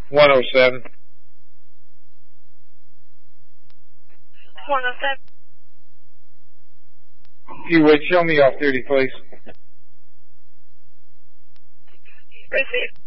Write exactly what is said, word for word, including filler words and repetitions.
one oh seven. one oh seven. You would show me off duty, please. Receive.